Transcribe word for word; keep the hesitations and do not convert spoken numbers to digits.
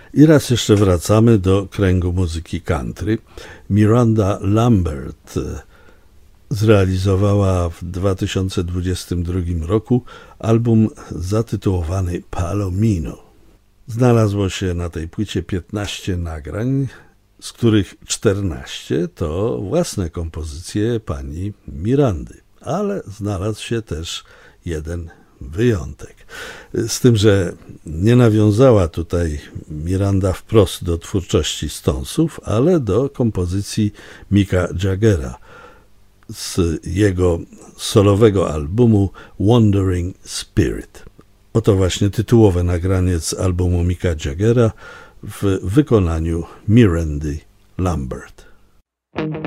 I raz jeszcze wracamy do kręgu muzyki country. Miranda Lambert zrealizowała w dwa tysiące dwudziestym drugim roku album zatytułowany Palomino. Znalazło się na tej płycie piętnaście nagrań, z których czternaście to własne kompozycje pani Mirandy, ale znalazł się też jeden wyjątek. Z tym, że nie nawiązała tutaj Miranda wprost do twórczości Stonesów, ale do kompozycji Micka Jaggera z jego solowego albumu Wandering Spirit. Oto właśnie tytułowe nagranie z albumu Micka Jaggera w wykonaniu Mirandy Lambert.